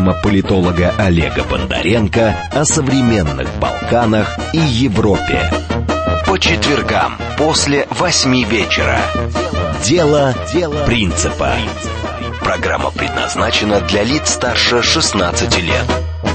программа политолога Олега Бондаренко о современных Балканах и Европе. По четвергам после 8 вечера. Дело принципа. Программа предназначена для лиц старше 16 лет.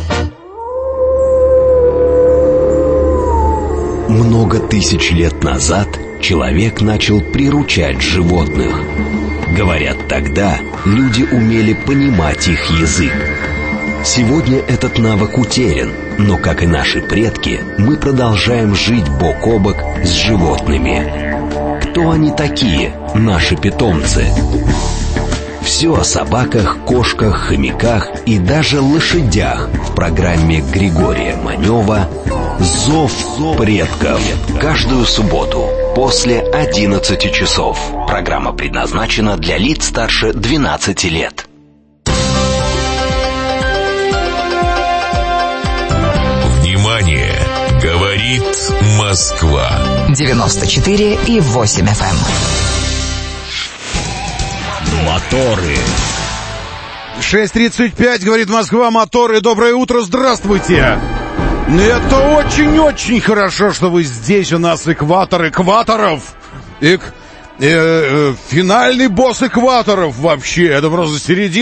Много тысяч лет назад человек начал приручать животных. Говорят, тогда люди умели понимать их язык. Сегодня этот навык утерян, но, как и наши предки, мы продолжаем жить бок о бок с животными. Кто они такие, наши питомцы? Все о собаках, кошках, хомяках и даже лошадях в программе Григория Манева «Зов предков». Каждую субботу после 11 часов. Программа предназначена для лиц старше 12 лет. Внимание! Говорит Москва. 94,8 FM. Моторы. 6:35, говорит Москва, моторы. Доброе утро, здравствуйте. Это очень-очень хорошо, что вы здесь. У нас экватор экваторов. Финальный босс экваторов вообще. Это просто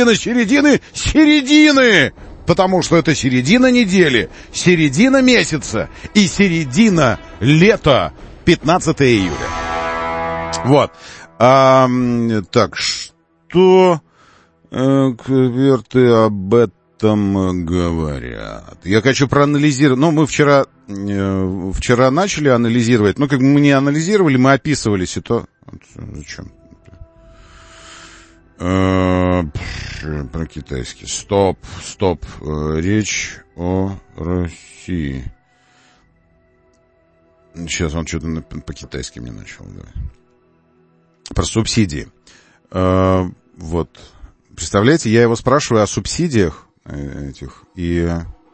середины. Потому что это середина недели, середина месяца и середина лета, 15 июля. Вот. Так, что эксперты об этом говорят? Я хочу проанализировать. Ну, мы вчера начали анализировать. Ну, как бы мы не анализировали, мы описывали ситуацию. Зачем? Про китайский. Стоп. Речь о России. Сейчас он что-то по-китайски мне начал говорить. Про субсидии. Вот. Представляете, я его спрашиваю о субсидиях этих. И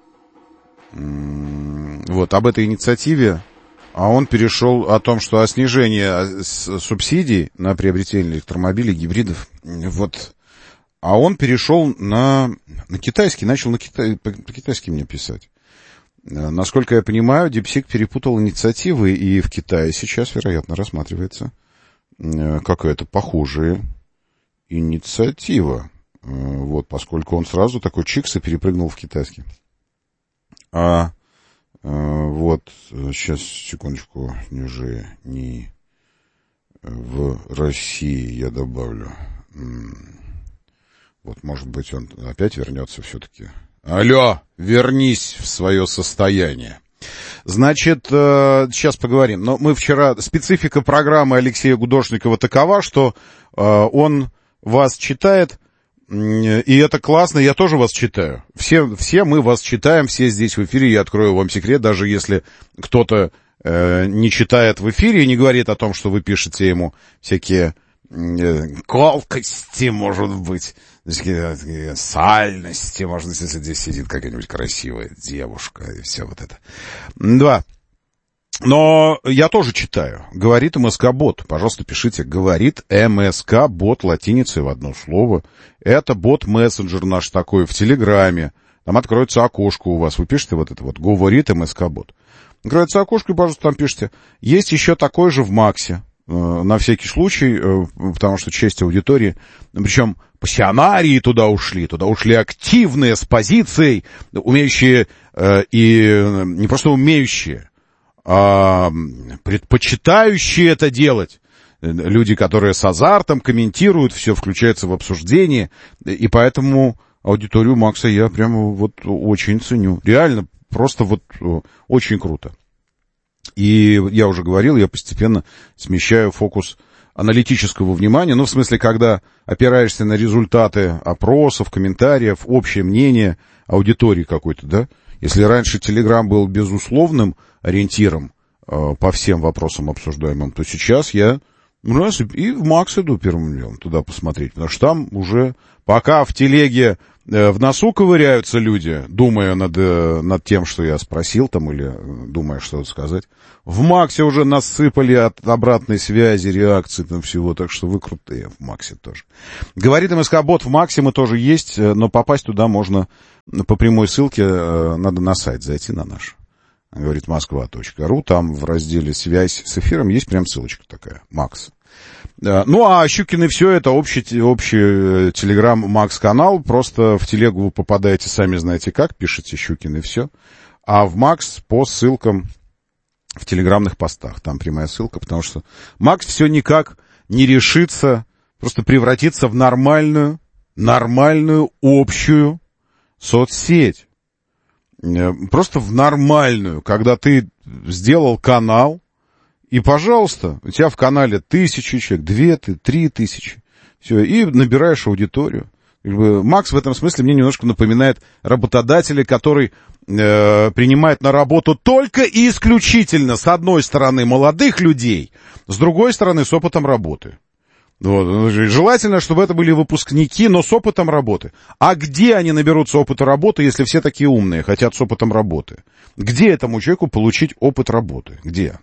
вот об этой инициативе. А он перешел о том, что о снижении субсидий на приобретение электромобилей, гибридов. Вот. А он перешел на китайский, начал по-китайски мне писать. Насколько я понимаю, DeepSeek перепутал инициативы, и в Китае сейчас, вероятно, рассматривается какая-то похожая инициатива. Вот, поскольку он сразу такой чикс и перепрыгнул в китайский. Вот, сейчас, секундочку, ниже, не в России я добавлю. Вот, может быть, он опять вернется все-таки. Алло, вернись в свое состояние. Значит, сейчас поговорим. Но мы вчера... Специфика программы Алексея Гудошникова такова, что он вас читает... И это классно, я тоже вас читаю. Все мы вас читаем, все здесь в эфире. Я открою вам секрет, даже если кто-то не читает в эфире и не говорит о том, что вы пишете ему всякие колкости, может быть, сальности, может быть, если здесь сидит какая-нибудь красивая девушка и все вот это. Да. Но я тоже читаю. Говорит МСК-бот. Пожалуйста, пишите. Говорит МСК-бот латиницей в одно слово. Это бот-мессенджер наш такой в Телеграме. Там откроется окошко у вас. Вы пишете вот это вот. Говорит МСК-бот. Откроется окошко, и, пожалуйста, там пишите. Есть еще такой же в Максе. На всякий случай, потому что часть аудитории, причем пассионарии туда ушли активные с позицией, умеющие и не просто умеющие, предпочитающие это делать. Люди, которые с азартом комментируют, все включается в обсуждение. И поэтому аудиторию Макса я прямо вот очень ценю. Реально, просто вот очень круто. И я уже говорил, я постепенно смещаю фокус аналитического внимания. Ну, в смысле, когда опираешься на результаты опросов, комментариев, общее мнение аудитории какой-то, да? Если раньше Телеграм был безусловным ориентиром по всем вопросам обсуждаемым, то сейчас я и в Макс иду первым делом туда посмотреть, потому что там уже пока в Телеге В носу ковыряются люди, думая над тем, что я спросил там, или думая что-то сказать. В Максе уже насыпали от обратной связи, реакции там всего, так что вы крутые в Максе тоже. Говорит МСК-бот, в Максе мы тоже есть, но попасть туда можно по прямой ссылке, надо на сайт зайти на наш. Говорит Москва.ру, там в разделе «Связь с эфиром» есть прям ссылочка такая, Макс. Ну, а Щукин и все, это общий телеграм Макс-канал. Просто в телегу вы попадаете, сами знаете как, пишите Щукин и все. А в Макс по ссылкам в телеграмных постах. Там прямая ссылка, потому что Макс все никак не решится просто превратиться в нормальную, общую соцсеть. Просто в нормальную, когда ты сделал канал, и, пожалуйста, у тебя в канале 1000 человек, 2000, 3000, все, и набираешь аудиторию. Макс в этом смысле мне немножко напоминает работодателя, который принимает на работу только и исключительно, с одной стороны, молодых людей, с другой стороны, с опытом работы. Вот. Желательно, чтобы это были выпускники, но с опытом работы. А где они наберутся опыта работы, если все такие умные, хотят с опытом работы? Где этому человеку получить опыт работы? Где?